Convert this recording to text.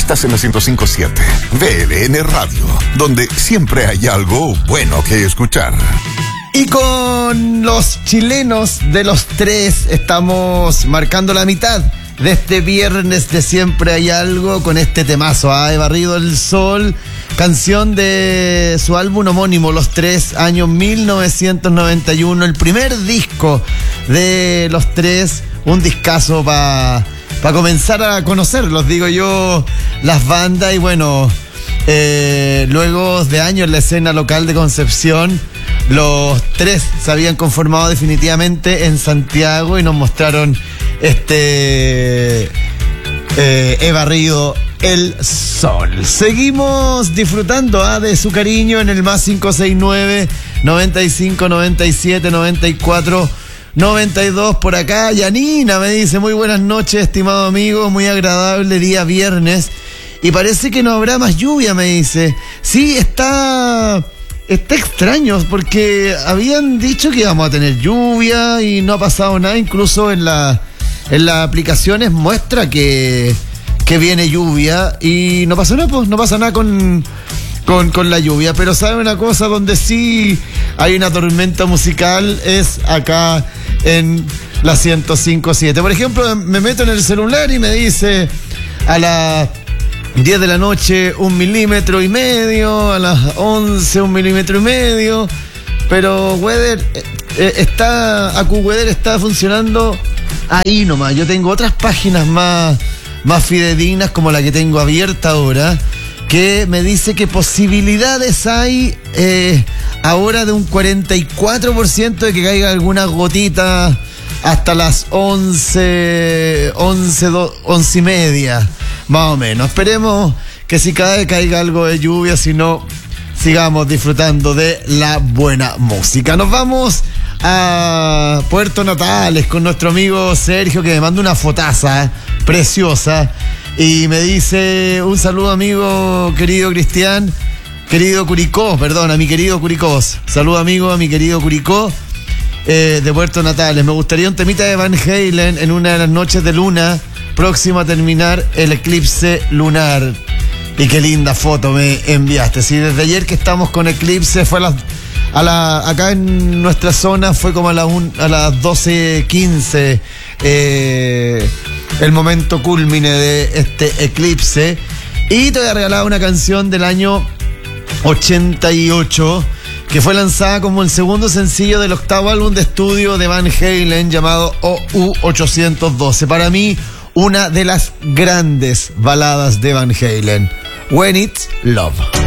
Estás en la 105.7, VLN Radio, donde siempre hay algo bueno que escuchar. Y con los chilenos de los tres estamos marcando la mitad de este viernes de Siempre Hay Algo con este temazo, He barrido el sol, canción de su álbum homónimo, Los Tres, año 1991, el primer disco de Los Tres, un discazo para comenzar a conocerlos, digo yo, las bandas. Y bueno, luego de años en la escena local de Concepción, los tres se habían conformado definitivamente en Santiago y nos mostraron He barrido el sol. Seguimos disfrutando de su cariño en el más 569 95 97 94 92. Por acá Yanina me dice: muy buenas noches, estimado amigo, muy agradable día viernes y parece que no habrá más lluvia, me dice. Sí, está extraño porque habían dicho que íbamos a tener lluvia y no ha pasado nada. Incluso en las aplicaciones muestra que viene lluvia y no pasa nada, pues no pasa nada con la lluvia. Pero sabe una cosa, donde sí hay una tormenta musical es acá en la 105.7. Por ejemplo, me meto en el celular y me dice a las 10 de la noche 1,5 milímetros, a las 11 1,5 milímetros, pero AccuWeather está funcionando ahí nomás. Yo tengo otras páginas más fidedignas, como la que tengo abierta ahora, que me dice que posibilidades hay ahora de un 44% de que caiga alguna gotita hasta las 11:30, más o menos. Esperemos que si caiga algo de lluvia, si no, sigamos disfrutando de la buena música. Nos vamos a Puerto Natales con nuestro amigo Sergio, que me manda una fotaza preciosa y me dice: un saludo, amigo querido Cristian, querido Curicó, perdón, a mi querido Curicó. Saludo, amigo, a mi querido Curicó de Puerto Natales. Me gustaría un temita de Van Halen en una de las noches de luna próximo a terminar el eclipse lunar. Y qué linda foto me enviaste. Sí, desde ayer que estamos con eclipse, fue acá en nuestra zona fue como a las 12:15 el momento cúlmine de este eclipse. Y te voy a regalar una canción del año 88 que fue lanzada como el segundo sencillo del octavo álbum de estudio de Van Halen, llamado OU812. Para mí, una de las grandes baladas de Van Halen, When It's Love.